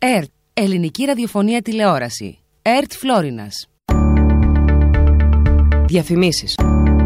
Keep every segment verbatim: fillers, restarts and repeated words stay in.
ΕΡΤ, Ελληνική Ραδιοφωνία Τηλεόραση. ΕΡΤ Φλόρινας. Διαφημίσεις.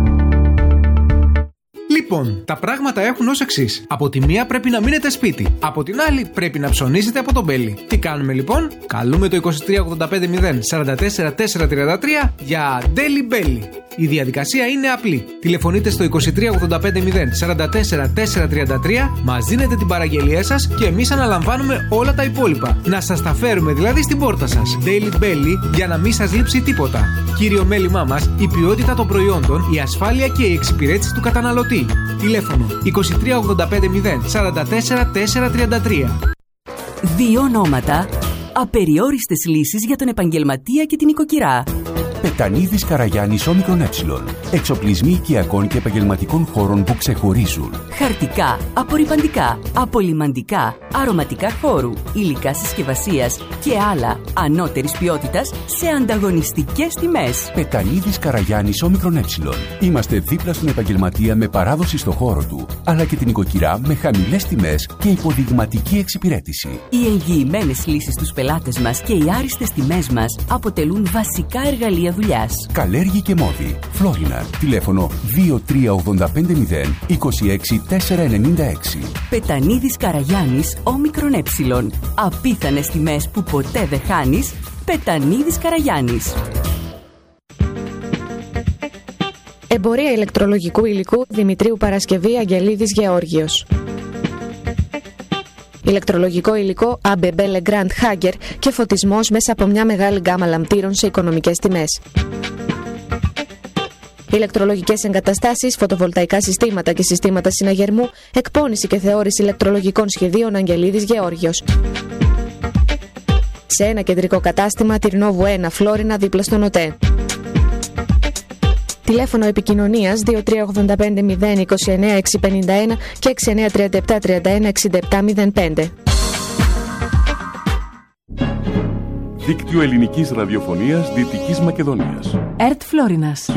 Λοιπόν, τα πράγματα έχουν ως εξής. Από τη μία πρέπει να μείνετε σπίτι. Από την άλλη πρέπει να ψωνίσετε από τον Μπέλη. Τι κάνουμε λοιπόν? Καλούμε το είκοσι τρία ογδόντα πέντε μηδέν σαράντα τέσσερα τετρακόσια τριάντα τρία για Daily Belly. Η διαδικασία είναι απλή. Τηλεφωνείτε στο είκοσι τρία ογδόντα πέντε μηδέν σαράντα τέσσερα τετρακόσια τριάντα τρία, μας δίνετε την παραγγελία σας και εμείς αναλαμβάνουμε όλα τα υπόλοιπα. Να σας τα φέρουμε δηλαδή στην πόρτα σας. Daily Belly για να μην σας λείψει τίποτα. Κύριο μέλημά μας, η ποιότητα των προϊόντων, η ασφάλεια και η εξυπηρέτηση του καταναλωτή. Τηλέφωνο είκοσι τρία ογδόντα πέντε μηδέν σαράντα τέσσερα τετρακόσια τριάντα τρία. Δύο ονόματα, απεριόριστες λύσεις για τον επαγγελματία και την οικοκυρά. Πετανίδης Καραγιάννης Όμικρον Ε. Εξοπλισμοί οικιακών και επαγγελματικών χώρων που ξεχωρίζουν. Χαρτικά, απορρυπαντικά, απολυμαντικά, αρωματικά χώρου, υλικά συσκευασίας και άλλα ανώτερης ποιότητας σε ανταγωνιστικές τιμές. Πετανίδης Καραγιάννης Όμικρον Ε. Είμαστε δίπλα στον επαγγελματία με παράδοση στο χώρο του, αλλά και την οικοκυρά με χαμηλές τιμές και υποδειγματική εξυπηρέτηση. Οι εγγυημένες λύσεις στους πελάτες μας και οι άριστες τιμές μας αποτελούν βασικά εργαλεία δουλειάς. Καλέργη και Μόδι. Φλόρινα. Τηλέφωνο δύο τρία ογδόντα πέντε μηδέν είκοσι έξι τετρακόσια ενενήντα έξι. Πετανίδης Καραγιάννης Όμικρον Ε. Απίθανες τιμές που ποτέ δεν χάνεις. Πετανίδης Καραγιάννης. Εμπορία ηλεκτρολογικού υλικού Δημητρίου Παρασκευή Αγγελίδης Γεώργιος. Ηλεκτρολογικό υλικό έι μπι μπι Legrand Hager και φωτισμός μέσα από μια μεγάλη γκάμα λαμπτήρων σε οικονομικές τιμές. Ηλεκτρολογικές εγκαταστάσεις, φωτοβολταϊκά συστήματα και συστήματα συναγερμού, εκπώνηση και θεώρηση ηλεκτρολογικών σχεδίων Αγγελίδης Γεώργιος. Σε ένα κεντρικό κατάστημα, Τυρνόβου ένα, Φλόρινα, δίπλα στον ΟΤΕ. Τηλέφωνο επικοινωνίας δύο τρία ογδόντα πέντε μηδέν είκοσι εννέα εξακόσια πενήντα ένα και έξι εννέα τριάντα επτά τριάντα ένα εξήντα επτά μηδέν πέντε. Δίκτυο Ελληνικής Ραδιοφωνίας Δυτικής Μακεδονίας. ΕΡΤ Φλόρινας.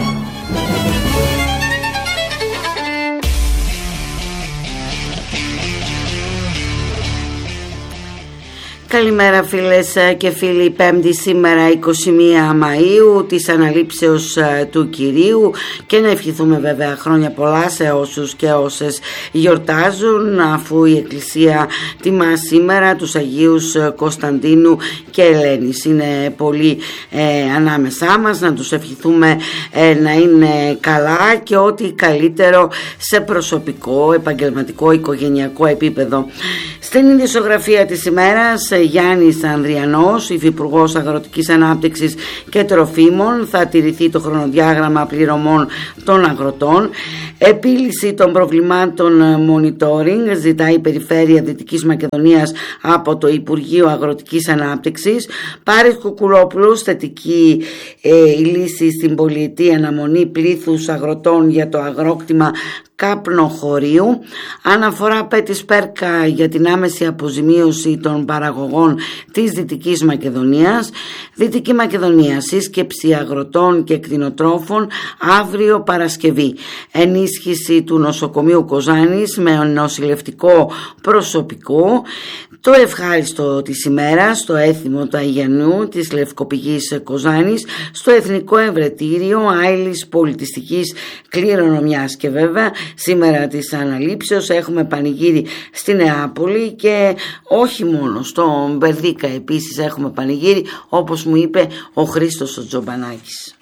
Καλημέρα φίλες και φίλοι, Πέμπτη σήμερα εικοστή πρώτη Μαΐου της αναλήψεως του Κυρίου, και να ευχηθούμε βέβαια χρόνια πολλά σε όσους και όσες γιορτάζουν, αφού η Εκκλησία τιμά σήμερα τους Αγίους Κωνσταντίνου και Ελένης. Είναι πολύ ε, ανάμεσά μας, να τους ευχηθούμε ε, να είναι καλά και ό,τι καλύτερο σε προσωπικό, επαγγελματικό, οικογενειακό επίπεδο. Στην ειδησιογραφία της ημέρας, Γιάννης Ανδριανός, υφυπουργός Αγροτικής Ανάπτυξης και Τροφίμων, θα τηρηθεί το χρονοδιάγραμμα πληρωμών των αγροτών. Επίλυση των προβλημάτων monitoring ζητάει η Περιφέρεια Δυτικής Μακεδονίας από το Υπουργείο Αγροτικής Ανάπτυξης. Πάρης Κουκουλόπουλος, θετική ε, η λύση στην πολυετή αναμονή πλήθους αγροτών για το αγρόκτημα Κάπνο Χωρίου. Αναφορά Πέτης Πέρκα για την άμεση αποζημίωση των παραγωγών της Δυτικής Μακεδονίας. Δυτική Μακεδονία, σύσκεψη αγροτών και κτηνοτρόφων αύριο Παρασκευή. Ενίσχυση του νοσοκομείου Κοζάνης με νοσηλευτικό προσωπικό. Το ευχάριστο της ημέρας, το έθιμο του Αγιανού της Λευκοπηγής Κοζάνης, στο Εθνικό Εμβρετήριο Άιλης Πολιτιστικής Κληρονομιάς. Και βέβαια σήμερα της αναλήψεως έχουμε πανηγύρι στη Νεάπολη, και όχι μόνο, στο Μπερδίκα επίσης έχουμε πανηγύρι, όπως μου είπε ο Χρήστος ο Τζομπανάκης.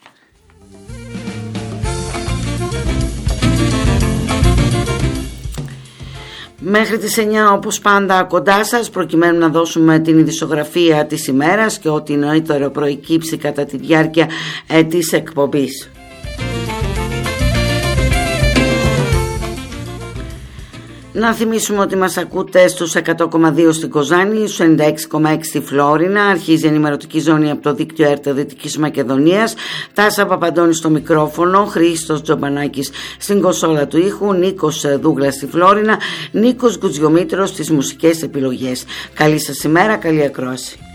Μέχρι τις εννιά όπως πάντα κοντά σας, προκειμένου να δώσουμε την ειδησιογραφία της ημέρας και ό,τι νωρίτερο προεκύψει κατά τη διάρκεια ε, της εκπομπής. Να θυμίσουμε ότι μας ακούτε στους εκατό κόμμα δύο στην Κοζάνη, στους ενενήντα έξι κόμμα έξι στη Φλόρινα. Αρχίζει η ενημερωτική ζώνη από το δίκτυο ΕΡΤ Δυτικής Μακεδονίας. Τάσα Παπαντώνη στο μικρόφωνο, Χρήστος Τζομπανάκης στην κονσόλα του ήχου, Νίκος Δούγλας στη Φλόρινα, Νίκος Γκουτζιομήτρος στις μουσικές επιλογές. Καλή σας ημέρα, καλή ακρόαση.